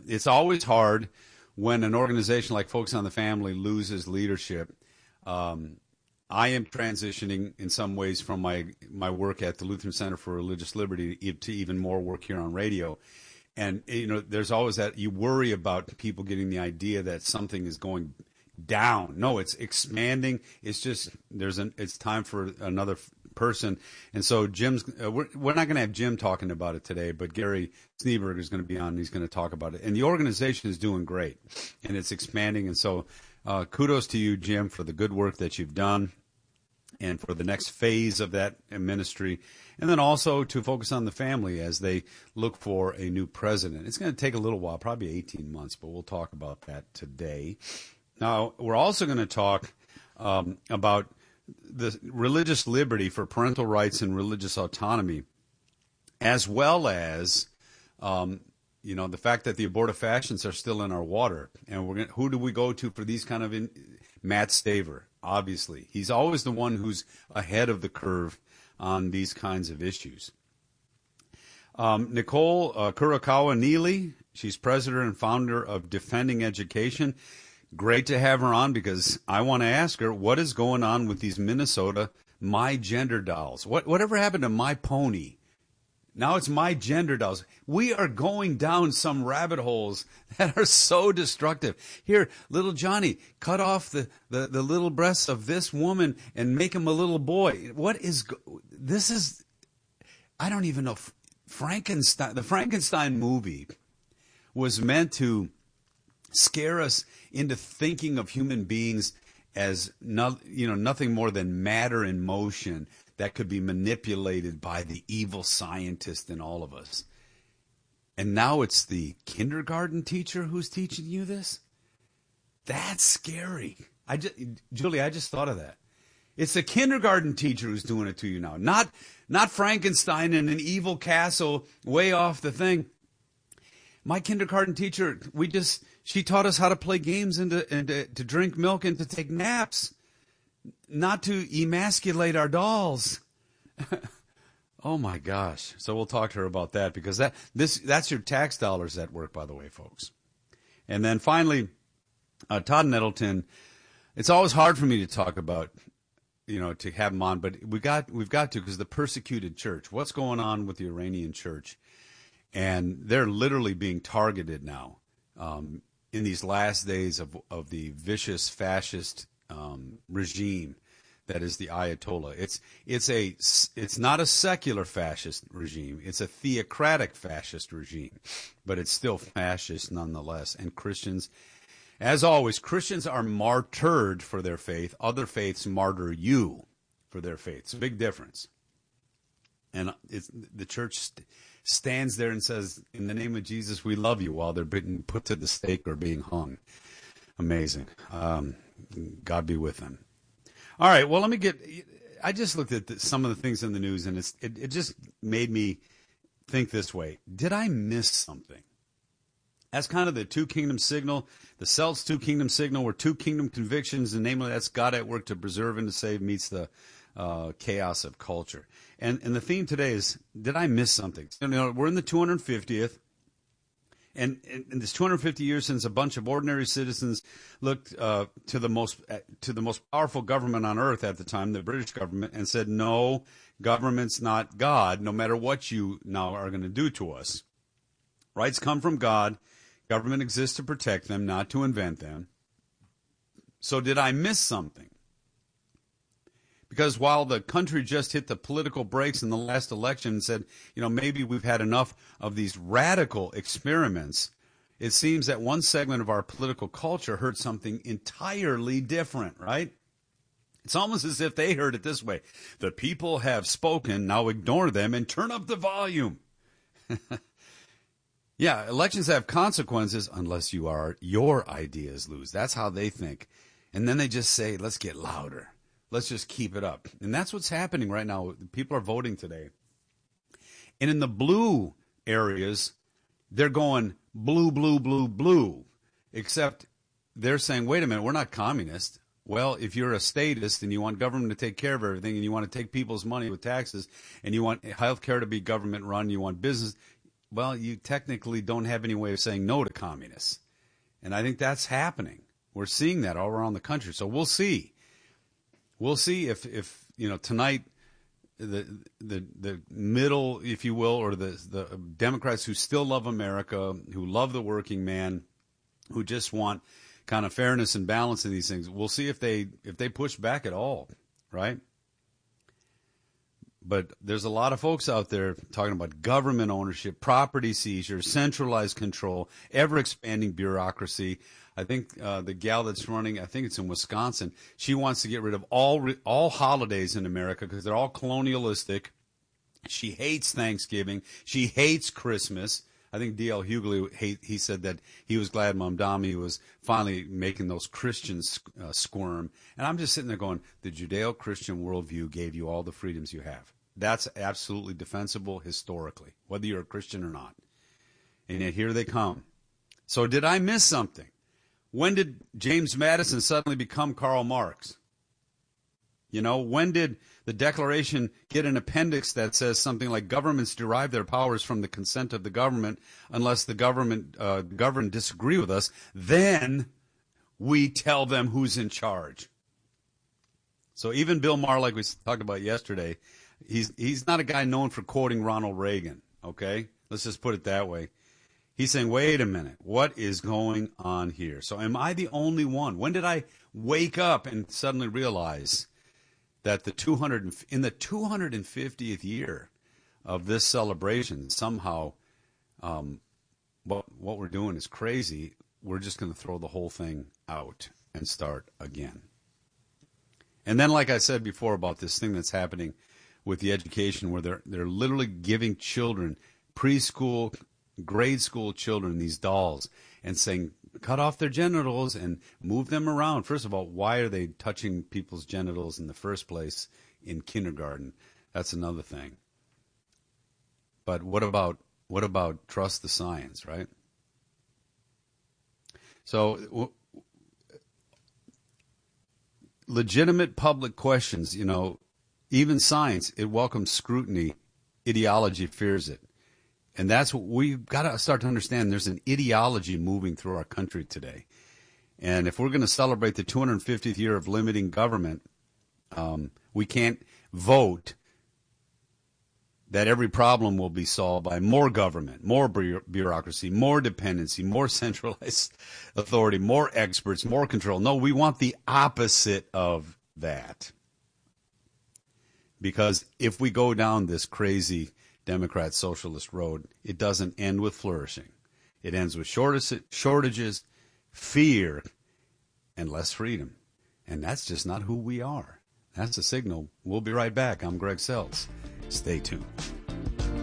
it's always hard when an organization like Focus on the Family loses leadership. I am transitioning in some ways from my work at the Lutheran Center for Religious Liberty to even more work here on radio. And, there's always that you worry about people getting the idea that something is going down. No, it's expanding. It's just it's time for another person. And so Jim's we're not going to have Jim talking about it today, but Gary Sneeberg is going to be on and he's going to talk about it. And the organization is doing great and it's expanding. And so kudos to you, Jim, for the good work that you've done and for the next phase of that ministry. And then also to Focus on the Family as they look for a new president. It's going to take a little while, probably 18 months, but we'll talk about that today. Now, we're also going to talk about the religious liberty for parental rights and religious autonomy, as well as, the fact that the abortifacients are still in our water. And who do we go to for these kind of Matt Staver, obviously. He's always the one who's ahead of the curve on these kinds of issues. Nicole Kurokawa Neely, she's president and founder of Defending Education. Great to have her on because I want to ask her what is going on with these Minnesota My Gender dolls. Whatever happened to My Pony? Now it's My Gender dolls. We are going down some rabbit holes that are so destructive. Here, little Johnny, cut off the little breasts of this woman and make him a little boy. This is, I don't even know. The Frankenstein movie was meant to scare us into thinking of human beings as nothing more than matter in motion that could be manipulated by the evil scientist in all of us. And now it's the kindergarten teacher who's teaching you this? That's scary. Julie, I just thought of that. It's the kindergarten teacher who's doing it to you now. Not Frankenstein in an evil castle way off the thing. My kindergarten teacher, she taught us how to play games and to drink milk and to take naps, not to emasculate our dolls. Oh my gosh. So we'll talk to her about that because that's your tax dollars at work, by the way, folks. And then finally, Todd Nettleton. It's always hard for me to talk about, to have him on, but we've got to because the persecuted church. What's going on with the Iranian church? And they're literally being targeted now in these last days of the vicious fascist regime that is the Ayatollah. It's not a secular fascist regime. It's a theocratic fascist regime, but it's still fascist nonetheless. And Christians, as always, Christians are martyred for their faith. Other faiths martyr you for their faith. It's a big difference. And the church stands there and says, in the name of Jesus, we love you, while they're being put to the stake or being hung. Amazing. God be with them. All right, well, I just looked at some of the things in the news, and it just made me think this way. Did I miss something? That's kind of the two-kingdom signal. The Celts' two-kingdom signal were two-kingdom convictions, and namely that's God at work to preserve and to save meets the chaos of culture. And the theme today is, did I miss something? We're in the 250th, and this 250 years since a bunch of ordinary citizens looked to the most powerful government on earth at the time, the British government, and said, no, government's not God, no matter what you now are going to do to us. Rights come from God. Government exists to protect them, not to invent them. So did I miss something? Because while the country just hit the political brakes in the last election and said, maybe we've had enough of these radical experiments, it seems that one segment of our political culture heard something entirely different, right? It's almost as if they heard it this way. The people have spoken, now ignore them and turn up the volume. Yeah, elections have consequences unless your ideas lose. That's how they think. And then they just say, let's get louder. Let's just keep it up. And that's what's happening right now. People are voting today. And in the blue areas, they're going blue, blue, blue, blue. Except they're saying, wait a minute, we're not communist. Well, if you're a statist and you want government to take care of everything and you want to take people's money with taxes and you want health care to be government run, you want business, well, you technically don't have any way of saying no to communists. And I think that's happening. We're seeing that all around the country. So we'll see. We'll see if tonight the middle, if you will, or the Democrats who still love America, who love the working man, who just want kind of fairness and balance in these things. We'll see if they push back at all, right? But there's a lot of folks out there talking about government ownership, property seizure, centralized control, ever-expanding bureaucracy. I think the gal that's running, I think it's in Wisconsin, she wants to get rid of all holidays in America because they're all colonialistic. She hates Thanksgiving. She hates Christmas. I think D.L. Hughley, he said that he was glad Mamdani was finally making those Christians squirm. And I'm just sitting there going, the Judeo-Christian worldview gave you all the freedoms you have. That's absolutely defensible historically, whether you're a Christian or not. And yet here they come. So did I miss something? When did James Madison suddenly become Karl Marx? When did the Declaration get an appendix that says something like governments derive their powers from the consent of the government unless the government disagree with us, then we tell them who's in charge. So even Bill Maher, like we talked about yesterday, he's not a guy known for quoting Ronald Reagan, okay? Let's just put it that way. He's saying, wait a minute, what is going on here? So am I the only one? When did I wake up and suddenly realize that in the 250th year of this celebration, somehow what we're doing is crazy. We're just going to throw the whole thing out and start again. And then, like I said before about this thing that's happening with the education where they're literally giving children, preschool, grade school children, these dolls and saying, cut off their genitals and move them around. First of all, why are they touching people's genitals in the first place in kindergarten? That's another thing. But what about trust the science, right? So legitimate public questions, even science, it welcomes scrutiny. Ideology fears it. And that's what we've got to start to understand. There's an ideology moving through our country today. And if we're going to celebrate the 250th year of limiting government, we can't vote that every problem will be solved by more government, more bureaucracy, more dependency, more centralized authority, more experts, more control. No, we want the opposite of that. Because if we go down this crazy Democrat socialist road, it doesn't end with flourishing. It ends with shortages, fear, and less freedom. And that's just not who we are. That's a signal. We'll be right back. I'm Greg Seltz. Stay tuned.